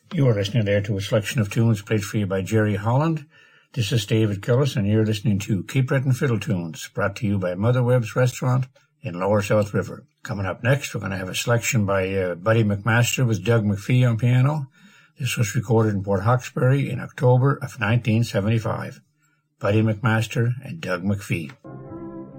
You are listening there to a selection of tunes played for you by Jerry Holland. This is David Cullis, and you're listening to Keep Written Fiddle Tunes, brought to you by Mother Webb's Restaurant in Lower South River. Coming up next, we're going to have a selection by Buddy McMaster with Doug McPhee on piano. This was recorded in Port Hawkesbury in October of 1975. Buddy McMaster and Doug McPhee.